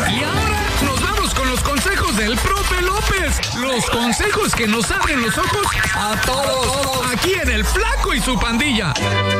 Y ahora nos vamos con los consejos del profe López. Los consejos que nos abren los ojos a todos. Aquí en El Flaco y su pandilla.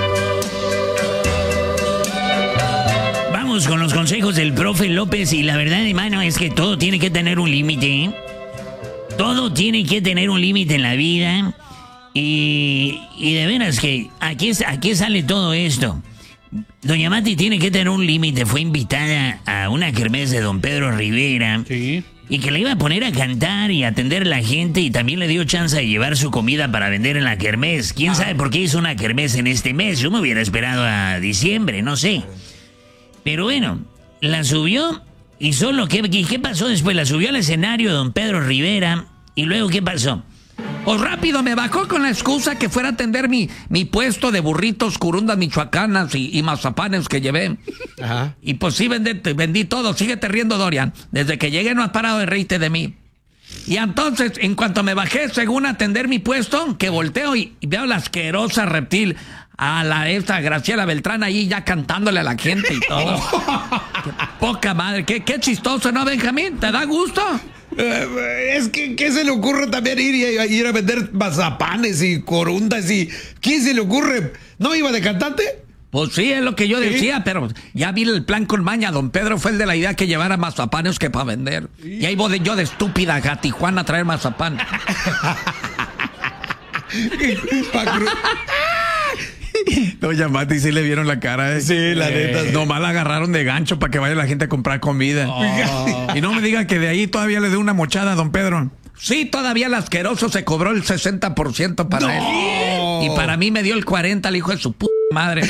Vamos con los consejos del profe López. Y la verdad, hermano, es que todo tiene que tener un límite, ¿eh? Todo tiene que tener un límite en la vida. Y de veras que aquí sale todo esto. Doña Mati tiene que tener un límite. Fue invitada a una kermés de don Pedro Rivera. Sí. Y que le iba a poner a cantar y a atender a la gente. Y también le dio chance de llevar su comida para vender en la kermés. ¿Quién sabe por qué hizo una kermés en este mes? Yo me hubiera esperado a diciembre, no sé. Pero bueno, la subió y solo... ¿Qué pasó después? La subió al escenario don Pedro Rivera. ¿Y luego qué pasó? Pues rápido me bajó con la excusa que fuera a atender mi puesto de burritos, curundas michoacanas y mazapanes que llevé. Ajá. Y pues sí vendí todo. Síguete riendo, Dorian. Desde que llegué no has parado de reírte de mí. Y entonces, en cuanto me bajé, según atender mi puesto, que volteo y veo la asquerosa reptil a esta Graciela Beltrán ahí ya cantándole a la gente y todo. Qué poca madre. Qué chistoso, ¿no, Benjamín? ¿Te da gusto? Es que, ¿qué se le ocurre también ir a vender mazapanes y corundas y... ¿Quién se le ocurre? ¿No iba de cantante? Pues sí, es lo que yo decía, pero ya vi el plan con maña. Don Pedro fue el de la idea que llevara mazapanes que para vender. Y ahí voy yo de estúpida a Tijuana a traer mazapán. Doña Mati sí le vieron la cara, ¿eh? Sí, la neta. Nomás la agarraron de gancho para que vaya la gente a comprar comida. Y no me diga que de ahí todavía le dé una mochada a don Pedro. Sí, todavía el asqueroso se cobró el 60% para él. Y para mí me dio el 40%, el hijo de su puta madre.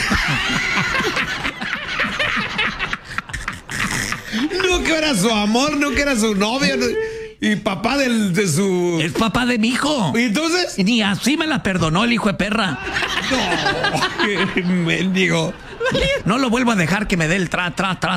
No que era su amor, no que era su novio. Y papá de su... Es papá de mi hijo. ¿Y entonces? Ni así me la perdonó el hijo de perra. No, qué mendigo. No lo vuelvo a dejar que me dé el tra.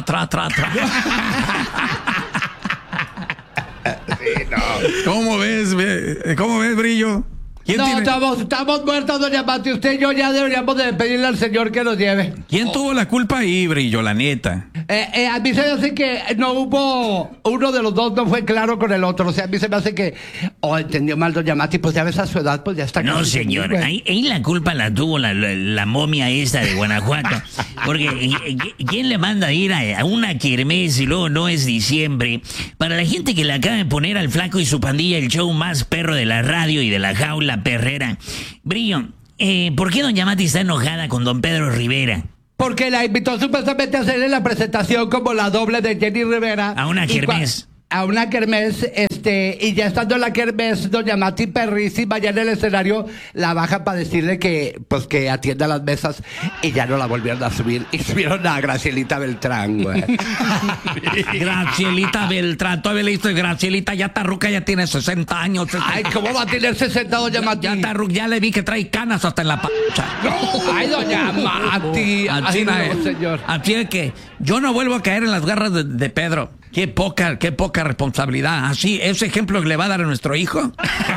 Sí, no. ¿Cómo ves, Brillo? ¿Quién No, tiene- estamos muertos, doña Mati. Usted y yo ya deberíamos de pedirle al señor que nos lleve. ¿Quién tuvo la culpa ahí, Brillo, la neta? A mí se me hace que no hubo... Uno de los dos no fue claro con el otro. O sea, a mí se me hace que... entendió mal doña Mati. Pues ya ves, a su edad, pues ya está... No, casi señor, güey. ahí la culpa la tuvo la momia esta de Guanajuato. Porque ¿quién le manda a ir a una kermés y luego no es diciembre? Para la gente que le acaba de poner al Flaco y su pandilla el show más perro de la radio y de la jaula perrera. Brillo, ¿por qué doña Mati está enojada con don Pedro Rivera? Porque la invitó supuestamente a hacerle la presentación como la doble de Jenny Rivera. A una kermés. A una kermés, y ya estando en la kermés, doña Mati perrísima ya en el escenario, la baja para decirle que, pues, que atienda las mesas, y ya no la volvieron a subir, y subieron a Gracielita Beltrán, güey. Gracielita Beltrán, todavía le dice Gracielita, ya está ruca, ya tiene 60 años. Ay, ¿cómo va a tener 60, doña Mati? Ya está ruca, ya le vi que trae canas hasta en la pancha. Ay, doña Mati. Así, Ay, no, señor. Así es que yo no vuelvo a caer en las garras de Pedro. Qué poca responsabilidad. Así, ese ejemplo que le va a dar a nuestro hijo.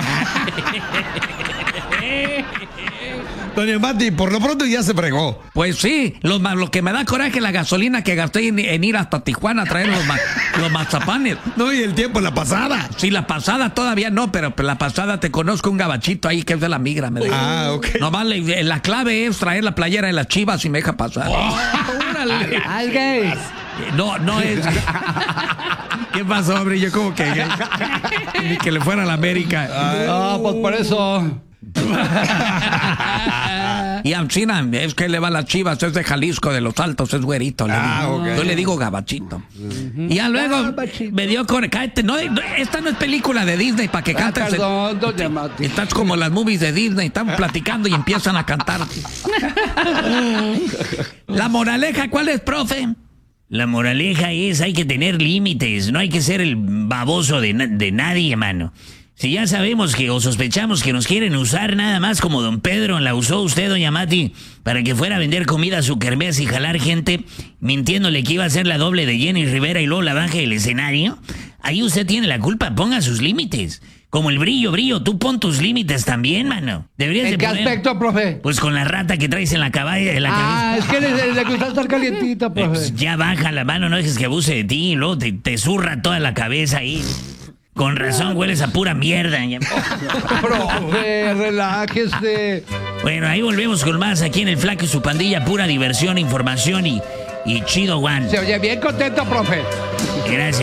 Doña Mati, por lo pronto ya se fregó. Pues sí, lo que me da coraje es la gasolina que gasté en ir hasta Tijuana a traer los mazapanes. No, y el tiempo, la pasada. Sí, la pasada todavía no, pero la pasada te conozco un gabachito ahí que es de la migra. Me dijo. Ah, ok. Nomás la clave es traer la playera de las Chivas y me deja pasar. Órale. Ay, gay. No es... ¿Qué pasó, Brillo? ¿Cómo que? Ni que le fuera a la América. No, pues por eso. Y Ancina, es que le va a las Chivas, es de Jalisco, de los Altos, es güerito. Ok. Yo le digo gabachito. Y ya luego Gabachito. me dio coraje. Cállate, esta no es película de Disney para que cantes. Perdón, doña Mati. Estás como las movies de Disney, están platicando y empiezan a cantar. La moraleja, ¿cuál es, profe? La moraleja es, hay que tener límites, no hay que ser el baboso de nadie, mano. Si ya sabemos que o sospechamos que nos quieren usar nada más como don Pedro la usó usted, doña Mati, para que fuera a vender comida a su kermés y jalar gente, mintiéndole que iba a ser la doble de Jenny Rivera y luego la baja del escenario, ahí usted tiene la culpa, ponga sus límites. como el brillo, tú pon tus límites también, mano. Deberías ¿En de qué poner, aspecto, profe? pues con la rata que traes en la cabeza. Es que le gusta estar calientita, profe. Pues ya baja la mano, no dejes que abuse de ti, y luego te zurra toda la cabeza ahí. Con razón, hueles a pura mierda. Profe, relájese. Bueno, ahí volvemos con más aquí en El Flaco y su pandilla, pura diversión, información y chido, Juan. Se oye bien contento, profe. Gracias.